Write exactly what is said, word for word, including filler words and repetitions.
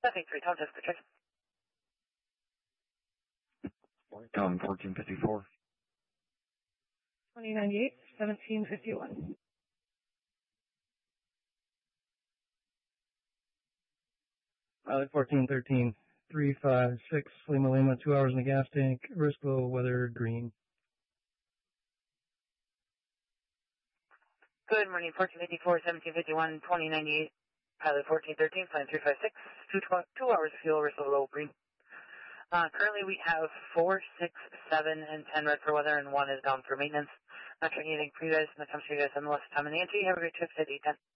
Nothing, three Tom, just the check. Tom, fourteen fifty-four. twenty ninety-eight, seventeen fifty-one. Pilot fourteen thirteen, three five six, Lima Lima, two hours in the gas tank, risk low, weather green. Good morning, fourteen fifty-four, seventeen fifty-one, twenty ninety-eight. Pilot fourteen thirteen, flying three five six, two, two hours of fuel, risk low, green. Uh, currently we have four, six, seven, and ten red for weather, and one is down for maintenance. Not sure anything for you guys, and it comes to you guys on the left time in the entry. Have a great trip, at eight ten.